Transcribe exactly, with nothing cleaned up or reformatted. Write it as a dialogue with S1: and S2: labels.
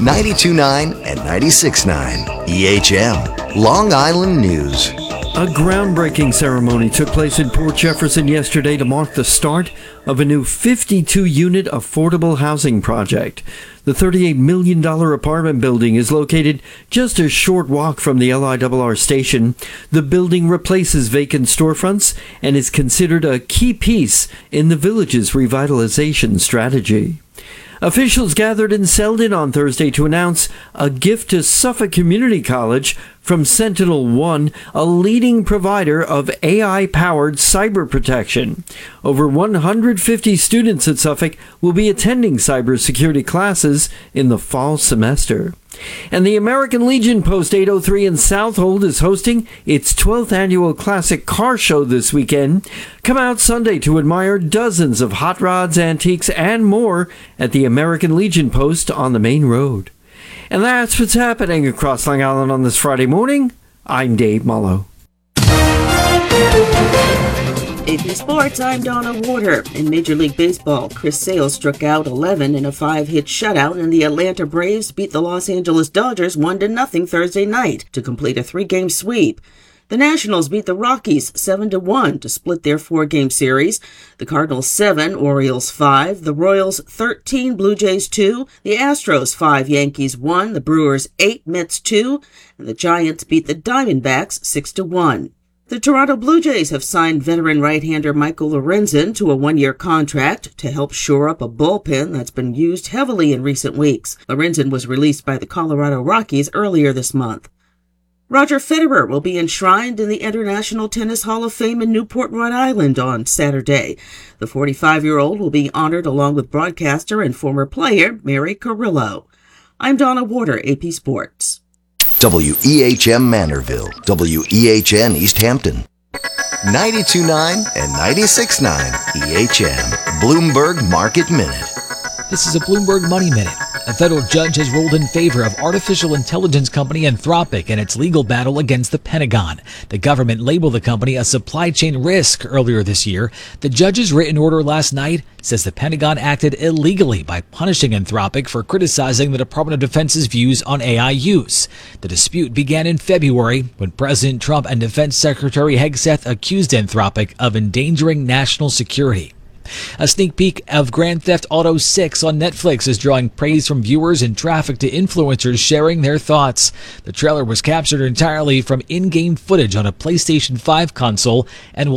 S1: ninety-two point nine and ninety-six point nine E H M, Long Island News.
S2: A groundbreaking ceremony took place in Port Jefferson yesterday to mark the start of a new fifty-two unit affordable housing project. The thirty-eight million dollars apartment building is located just a short walk from the L I R R station. The building replaces vacant storefronts and is considered a key piece in the village's revitalization strategy. Officials gathered in Selden on Thursday to announce a gift to Suffolk Community College from Sentinel One, a leading provider of A I-powered cyber protection. Over one hundred fifty students at Suffolk will be attending cybersecurity classes in the fall semester. And the American Legion Post eight oh three in Southold is hosting its twelfth annual classic car show this weekend. Come out Sunday to admire dozens of hot rods, antiques, and more at the American Legion Post on the main road. And that's what's happening across Long Island on this Friday morning. I'm Dave Mullo.
S3: A P Sports, I'm Donna Warder. In Major League Baseball, Chris Sale struck out eleven in a five-hit shutout, and the Atlanta Braves beat the Los Angeles Dodgers one to nothing Thursday night to complete a three-game sweep. The Nationals beat the Rockies seven to one to split their four-game series. The Cardinals seven, Orioles five, the Royals thirteen, Blue Jays two, the Astros five, Yankees one, the Brewers eight, Mets two, and the Giants beat the Diamondbacks six to one. The Toronto Blue Jays have signed veteran right-hander Michael Lorenzen to a one-year contract to help shore up a bullpen that's been used heavily in recent weeks. Lorenzen was released by the Colorado Rockies earlier this month. Roger Federer will be enshrined in the International Tennis Hall of Fame in Newport, Rhode Island on Saturday. The forty-five-year-old will be honored along with broadcaster and former player Mary Carrillo. I'm Donna Warder, A P Sports.
S1: W E H M Manorville, W E H N East Hampton, ninety-two point nine and ninety-six point nine E H M, Bloomberg Market Minute.
S4: This is a Bloomberg Money Minute. A federal judge has ruled in favor of artificial intelligence company Anthropic in its legal battle against the Pentagon. The government labeled the company a supply chain risk earlier this year. The judge's written order last night says the Pentagon acted illegally by punishing Anthropic for criticizing the Department of Defense's views on A I use. The dispute began in February when President Trump and Defense Secretary Hegseth accused Anthropic of endangering national security. A sneak peek of Grand Theft Auto six on Netflix is drawing praise from viewers and traffic to influencers sharing their thoughts. The trailer was captured entirely from in-game footage on a PlayStation five console and will